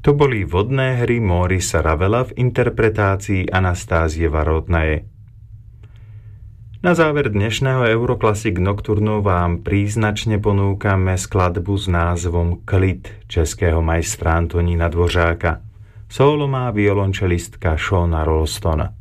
To boli vodné hry Maurice Ravela v interpretácii Anastázie Varotnaje. Na záver dnešného Euroclassic Nocturnu vám príznačne ponúkame skladbu s názvom Klid českého majstra Antonína Dvořáka. Sólo má violončelistka Shona Rolstona.